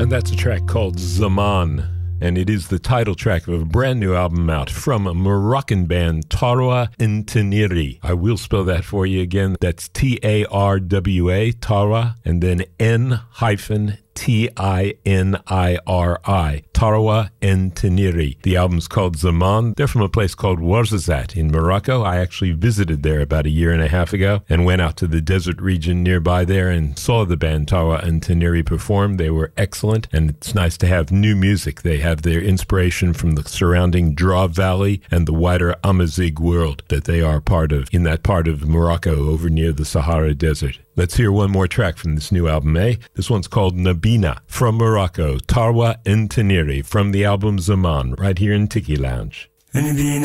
And that's a track called Zaman, and it is the title track of a brand new album out from a Moroccan band, Tarwa Ntiniri. I will spell that for you again. That's Tarwa, Tarwa, and then N-Tiniri, Tarwa Ntiniri. The album's called Zaman. They're from a place called Ouarzazate in Morocco. I actually visited there about a year and a half ago and went out to the desert region nearby there and saw the band Tarwa Ntiniri perform. They were excellent, and it's nice to have new music. They have their inspiration from the surrounding Dra Valley and the wider Amazigh world that they are part of in that part of Morocco over near the Sahara Desert. Let's hear one more track from this new album, eh? This one's called Nabina, from Morocco, Tarwa Ntiniri, from the album Zaman, right here in Tiki Lounge.